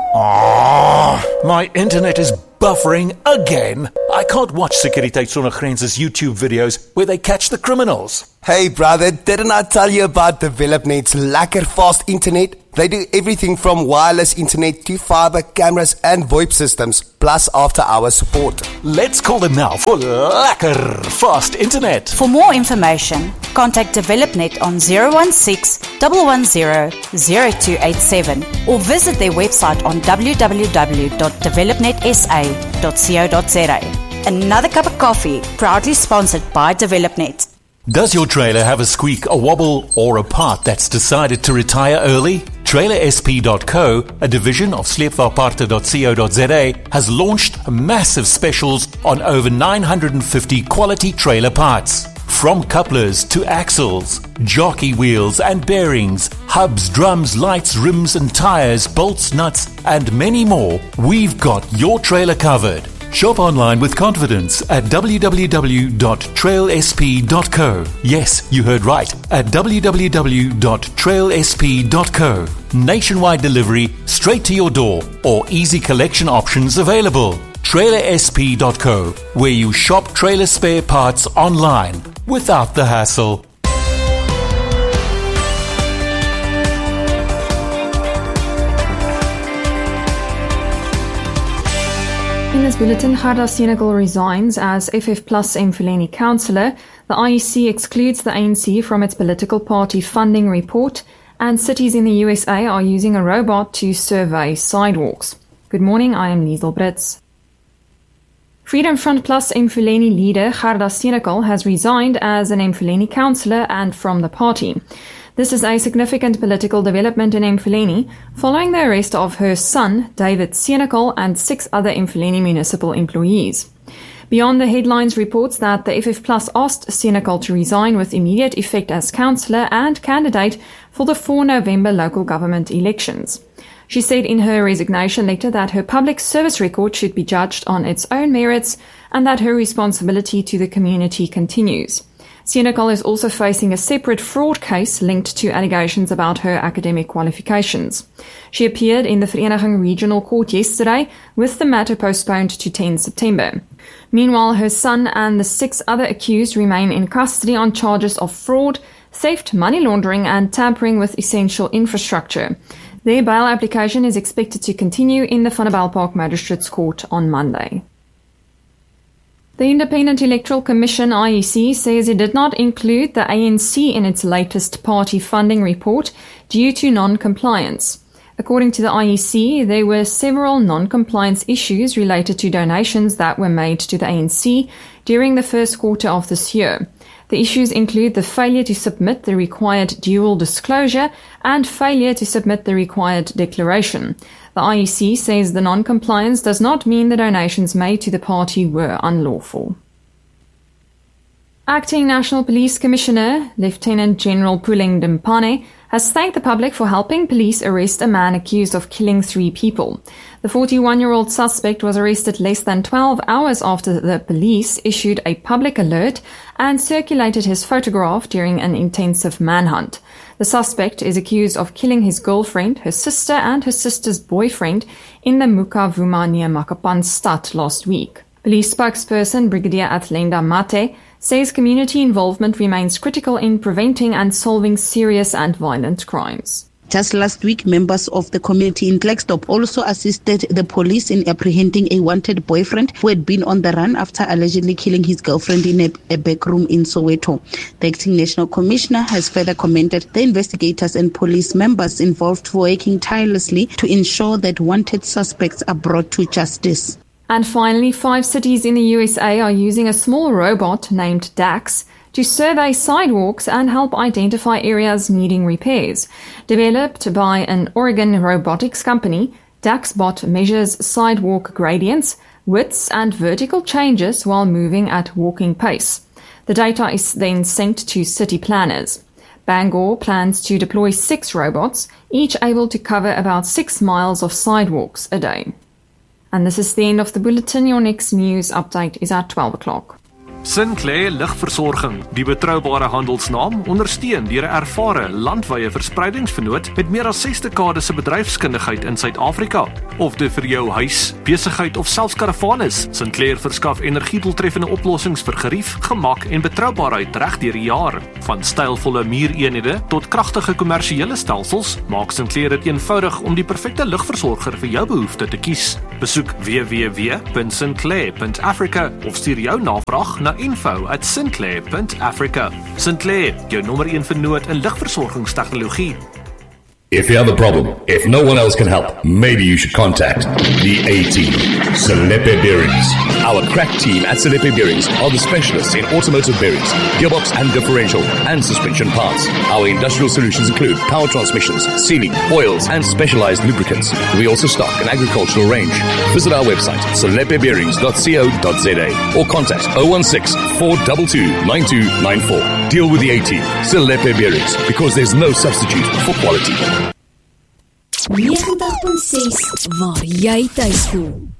My internet is buffering again. I can't watch Sekuriteit Sonder Grense's YouTube videos where they catch the criminals. Hey brother, didn't I tell you about DevelopNet's lekker fast internet? They do everything from wireless internet to fiber, cameras and VoIP systems, plus after-hours support. Let's call them now for lekker fast internet. For more information, contact DevelopNet on 016-110-0287 or visit their website on www.developnetsa.co.za. Another cup of coffee, proudly sponsored by DevelopNet. Does your trailer have a squeak, a wobble, or a part that's decided to retire early? TrailerSP.co, a division of sleepvaartparte.co.za, has launched massive specials on over 950 quality trailer parts. From couplers to axles, jockey wheels and bearings, hubs, drums, lights, rims and tires, bolts, nuts, and many more, we've got your trailer covered. Shop online with confidence at www.trailsp.co. Yes, you heard right, at www.trailsp.co. Nationwide delivery straight to your door or easy collection options available. TrailerSP.co, where you shop trailer spare parts online without the hassle. In this bulletin, Gerda Senekal resigns as FF Plus Mfuleni councillor. The IEC excludes the ANC from its political party funding report, and cities in the USA are using a robot to survey sidewalks. Good morning, I am Liesl Brits. Freedom Front Plus Mfuleni leader Gerda Senekal has resigned as an Mfuleni councillor and from the party. This is a significant political development in Mfuleni following the arrest of her son, David Senekal, and 6 other Mfuleni municipal employees. Beyond the headlines reports that the FF Plus asked Senekal to resign with immediate effect as councillor and candidate for the 4 November local government elections. She said in her resignation letter that her public service record should be judged on its own merits and that her responsibility to the community continues. Senekal is also facing a separate fraud case linked to allegations about her academic qualifications. She appeared in the Vereniging Regional Court yesterday, with the matter postponed to 10 September. Meanwhile, her son and the 6 other accused remain in custody on charges of fraud, theft, money laundering and tampering with essential infrastructure. Their bail application is expected to continue in the Vanderbijlpark Magistrates Court on Monday. The Independent Electoral Commission, IEC, says it did not include the ANC in its latest party funding report due to non-compliance. According to the IEC, there were several non-compliance issues related to donations that were made to the ANC during the first quarter of this year. The issues include the failure to submit the required dual disclosure and failure to submit the required declaration. The IEC says the non-compliance does not mean the donations made to the party were unlawful. Acting National Police Commissioner Lieutenant General Puleng Dimpane has thanked the public for helping police arrest a man accused of killing 3 people. The 41-year-old suspect was arrested less than 12 hours after the police issued a public alert and circulated his photograph during an intensive manhunt. The suspect is accused of killing his girlfriend, her sister and her sister's boyfriend in the Mukavuma near Makapanstad last week. Police spokesperson Brigadier Athlenda Mate says community involvement remains critical in preventing and solving serious and violent crimes. Just last week, members of the community in Klerksdorp also assisted the police in apprehending a wanted boyfriend who had been on the run after allegedly killing his girlfriend in a back room in Soweto. The acting national commissioner has further commended the investigators and police members involved for working tirelessly to ensure that wanted suspects are brought to justice. And finally, 5 cities in the USA are using a small robot named Dax to survey sidewalks and help identify areas needing repairs. Developed by an Oregon robotics company, DaxBot measures sidewalk gradients, widths and vertical changes while moving at walking pace. The data is then sent to city planners. Bangor plans to deploy 6 robots, each able to cover about 6 miles of sidewalks a day. And this is the end of the bulletin. Your next news update is at 12 o'clock. Sinclair Ligversorging, die betroubare handelsnaam, ondersteun deur 'n ervare landwye verspreidingsvernoot met meer as 6 dekades se bedryfskundigheid in Suid-Afrika. Of dit vir jou huis, besigheid of selfs karavaan is, Sinclair verskaf energiedoeltreffende oplossings vir gerief, gemak en betroubaarheid reg deur die jaar. Van stylvolle muureenhede tot kragtige kommersiële stelsels, maak Sinclair dit eenvoudig om die perfekte ligversorger vir jou behoefte te kies. Besoek www.sinclair.africa of stuur jou navraag na info@sinclair.africa. Sinclair, jou nommer 1 vernoot in ligversorgingstegnologie. If you have a problem, if no one else can help, maybe you should contact the A-Team, Selepe Bearings. Our crack team at Selepe Bearings are the specialists in automotive bearings, gearbox and differential, and suspension parts. Our industrial solutions include power transmissions, sealing, oils, and specialized lubricants. We also stock an agricultural range. Visit our website, selepebearings.co.za, or contact 016-422-9294. Deal with the A-Team, Selepe Bearings, because there's no substitute for quality. 90.6 waar jy tuis voel.